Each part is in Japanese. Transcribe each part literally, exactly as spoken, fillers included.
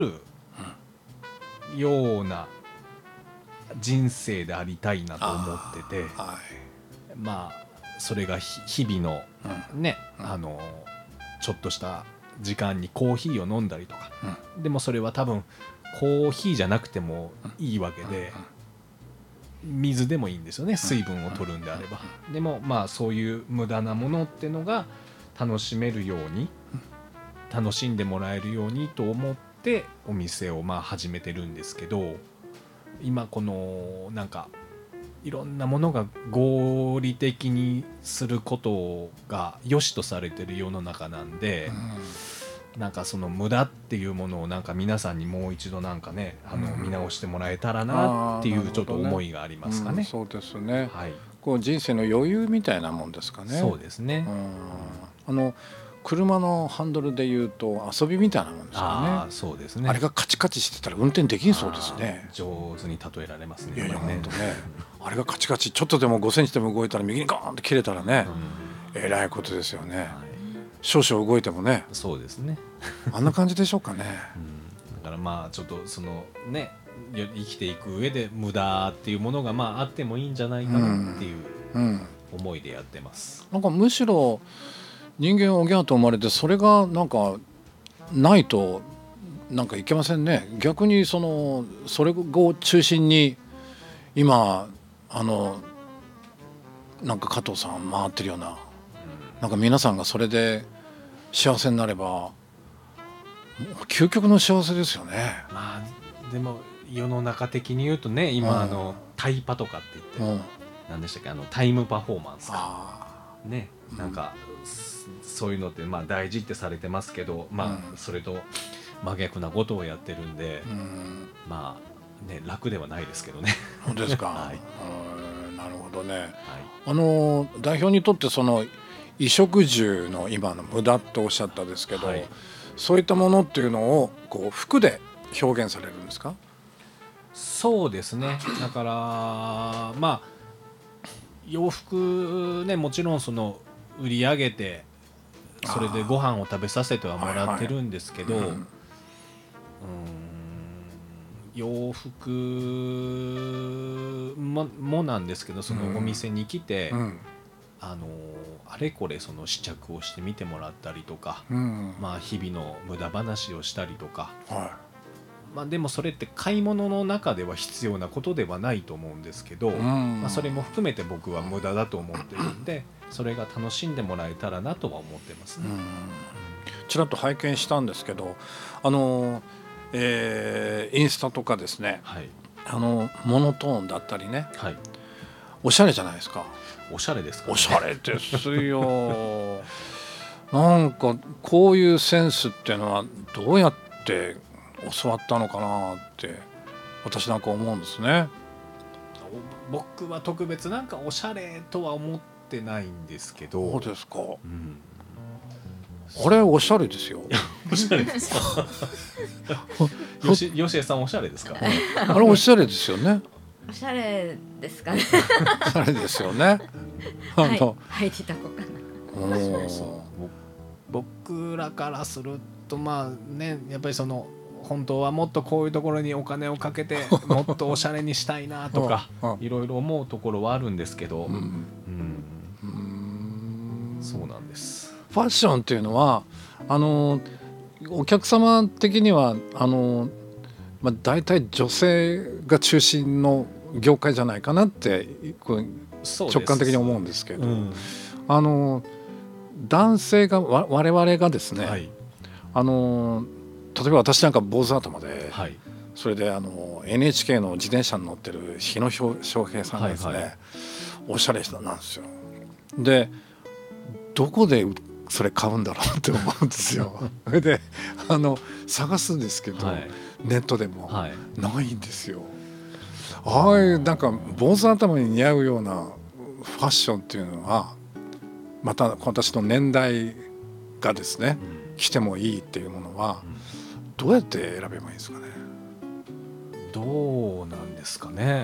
るような人生でありたいなと思ってて、 はい、 まあそれが日々のね、うん、あのちょっとした時間にコーヒーを飲んだりとか、うん、でもそれは多分コーヒーじゃなくてもいいわけで、水でもいいんですよね、水分を取るんであれば。でもまあそういう無駄なものってのが楽しめるように、楽しんでもらえるようにと思ってお店をまあ始めてるんですけど、今このなんかいろんなものが合理的にすることが良しとされてる世の中なんで、うん、なんかその無駄っていうものをなんか皆さんにもう一度なんかね、あの見直してもらえたらなっていうちょっと思いがありますかね。 うん、そうですね、 はい、 こう人生の余裕みたいなもんですかね。 そうですね、 うん、あの車のハンドルでいうと遊びみたいなもんですよね。 あ、そうですね。 あれがカチカチしてたら運転できんそうですね。 上手に例えられますね。 いやいや、本当ねあれがカチカチちょっとでもごセンチでも動いたら右にガーンって切れたらね、うん、えらいことですよね、はい、少々動いてもね。 そうですねあんな感じでしょうかね、 うん、だからまあちょっとそのね生きていく上で無駄っていうものがまああってもいいんじゃないかなっていう思いでやってます、 うんうん、なんかむしろ人間おぎゃーと生まれてそれがなんかないとなんかいけませんね。逆にそのそれを中心に今あのなんか加藤さん回ってるような、なんか皆さんがそれで幸せになれば究極の幸せですよね。 まあでも世の中的に言うとね、今、うん、あのタイパとかって言って、うん、何でしたっけ、あのタイムパフォーマンスかね、なんか、うん、そういうのってまあ大事ってされてますけど、まあそれと真逆なことをやってるんで、うん、まあね楽ではないですけどね。 本当ですか。 はい、 なるほどね、はい、あの代表にとってその衣食住の今の無駄とおっしゃったですけど、はい、そういったものっていうのをこう服で表現されるんですか？ そうですね、だからまあ洋服ね、もちろんその売り上げてそれでご飯を食べさせてはもらってるんですけど、はいはい、うん、洋服 も, もなんですけど、そのお店に来て、うん、あのあれこれその試着をしてみてもらったりとか、うん、まあ日々の無駄話をしたりとか、はい、まあ、でもそれって買い物の中では必要なことではないと思うんですけど、うん、まあ、それも含めて僕は無駄だと思ってるんで、それが楽しんでもらえたらなとは思ってますね。うん、 ちらっと拝見したんですけど、あの、えー、インスタとかですね、はい、あのモノトーンだったりね、はい、おしゃれじゃないですか。 おしゃれですかね。 おしゃれですよなんかこういうセンスっていうのはどうやって教わったのかなって私なんか思うんですね。 僕は特別なんかおしゃれとは思ってないんですけど。 そうですか、うん、あれおしゃれですよ。 おしゃれですかよし、よしえさんおしゃれですかあれおしゃれですよね。 おしゃれですかね。 おしゃれですよね。あの、 はい、入りたこかな。 そうそう、僕らからするとまあね、やっぱりその本当はもっとこういうところにお金をかけてもっとおしゃれにしたいなとかいろいろ思うところはあるんですけど、うんうん、うん、そうなんです。 ファッションっていうのはあのお客様的にはあの、まあ、大体女性が中心の業界じゃないかなって直感的に思うんですけど、うん、あの男性がわ我々がですね、はい、あの例えば私なんか坊主頭で、はい、それであの エヌエイチケー の自転車に乗ってる日野翔平さんがですね、はいはい、おしゃれなんですよ。でどこでそれ買うんだろうって思うんですよ。それであの探すんですけど、はい、ネットでもないんですよ。はい、ああいうなんか坊主頭に似合うようなファッションっていうのはまた私の年代がですね、うん、着てもいいっていうものはどうやって選べばいいですかね。 どうなんですかね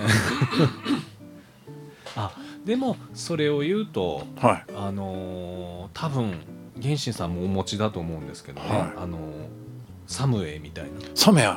あ、でもそれを言うと、はい、あのー、多分源信さんもお持ちだと思うんですけどね、はい、あのー、 サムウェイみたいな。 サムウェ